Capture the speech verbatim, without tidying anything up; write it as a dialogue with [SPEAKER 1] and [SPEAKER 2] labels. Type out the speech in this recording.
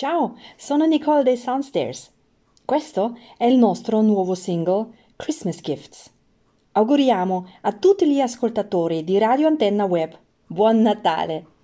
[SPEAKER 1] Ciao, sono Nicole dei Soundstairs. Questo è il nostro nuovo singolo Christmas Gifts. Auguriamo a tutti gli ascoltatori di Radio Antenna Web Buon Natale!